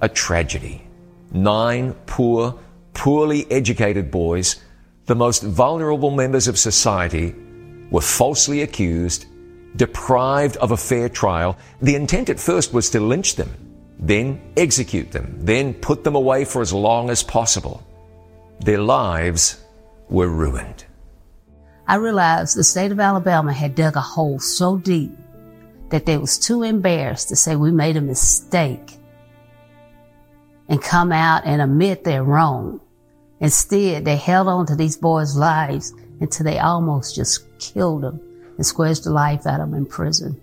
a tragedy. 9 poor, poorly educated boys, the most vulnerable members of society, were falsely accused, deprived of a fair trial. The intent at first was to lynch them, then execute them, then put them away for as long as possible. Their lives were ruined. I realized the state of Alabama had dug a hole so deep that they was too embarrassed to say we made a mistake and come out and admit they're wrong. Instead, they held on to these boys' lives until they almost just killed them and squeezed the life out of them in prison.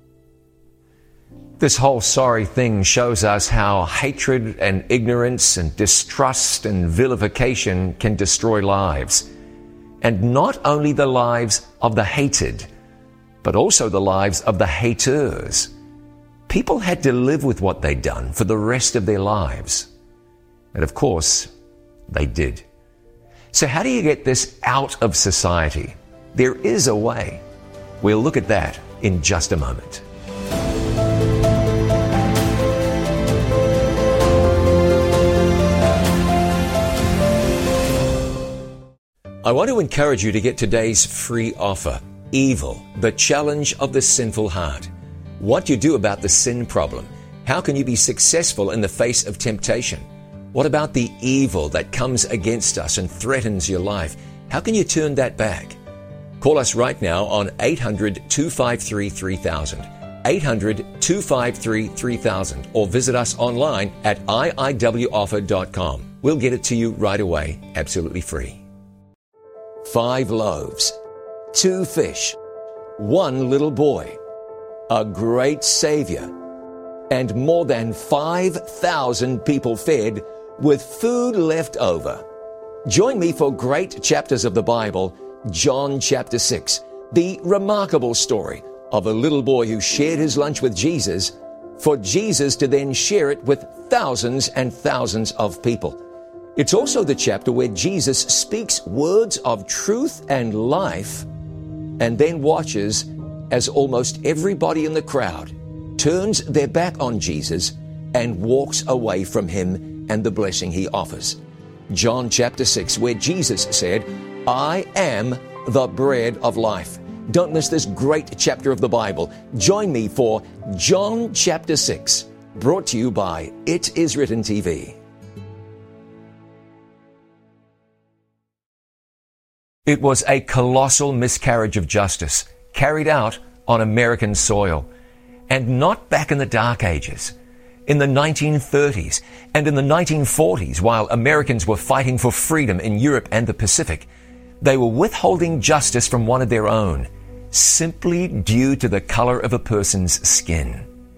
This whole sorry thing shows us how hatred and ignorance and distrust and vilification can destroy lives. And not only the lives of the hated, but also the lives of the haters. People had to live with what they'd done for the rest of their lives. And of course, they did. So how do you get this out of society? There is a way. We'll look at that in just a moment. I want to encourage you to get today's free offer, Evil, the Challenge of the Sinful Heart. What do you do about the sin problem? How can you be successful in the face of temptation? What about the evil that comes against us and threatens your life? How can you turn that back? Call us right now on 800-253-3000, 800-253-3000, or visit us online at iiwoffer.com. We'll get it to you right away, absolutely free. 5 loaves, 2 fish, 1 little boy, a great Savior, and more than 5,000 people fed with food left over. Join me for great chapters of the Bible, John chapter 6, the remarkable story of a little boy who shared his lunch with Jesus, for Jesus to then share it with thousands and thousands of people. It's also the chapter where Jesus speaks words of truth and life and then watches as almost everybody in the crowd turns their back on Jesus and walks away from him and the blessing he offers. John chapter 6, where Jesus said, I am the bread of life. Don't miss this great chapter of the Bible. Join me for John chapter 6, brought to you by It Is Written TV. It was a colossal miscarriage of justice carried out on American soil, and not back in the Dark Ages. In the 1930s and in the 1940s, while Americans were fighting for freedom in Europe and the Pacific, they were withholding justice from one of their own, simply due to the color of a person's skin.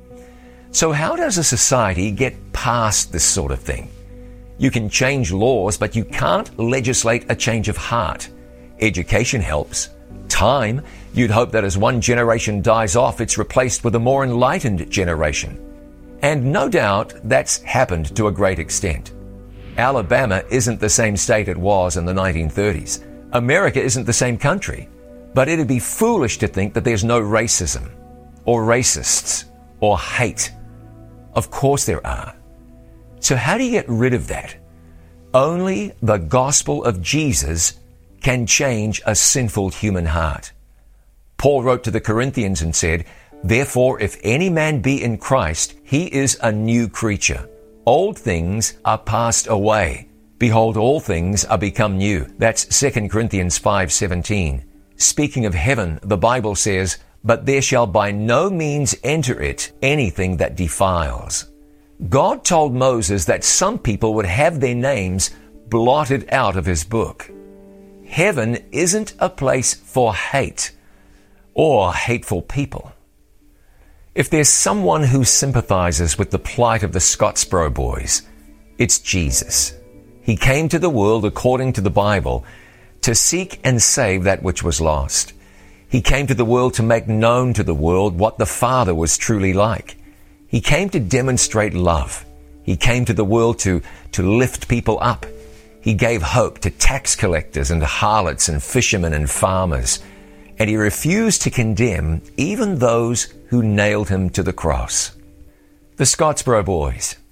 So how does a society get past this sort of thing? You can change laws, but you can't legislate a change of heart. Education helps. Time, you'd hope that as one generation dies off, it's replaced with a more enlightened generation. And no doubt that's happened to a great extent. Alabama isn't the same state it was in the 1930s. America isn't the same country. But it'd be foolish to think that there's no racism, or racists, or hate. Of course there are. So how do you get rid of that? Only the gospel of Jesus can change a sinful human heart. Paul wrote to the Corinthians and said, Therefore, if any man be in Christ, he is a new creature. Old things are passed away. Behold, all things are become new. That's 2 Corinthians 5:17. Speaking of heaven, the Bible says, But there shall by no means enter it anything that defiles. God told Moses that some people would have their names blotted out of his book. Heaven isn't a place for hate or hateful people. If there's someone who sympathizes with the plight of the Scottsboro boys, it's Jesus. He came to the world according to the Bible to seek and save that which was lost. He came to the world to make known to the world what the Father was truly like. He came to demonstrate love. He came to the world to lift people up. He gave hope to tax collectors and harlots and fishermen and farmers. And he refused to condemn even those who nailed him to the cross. The Scottsboro boys,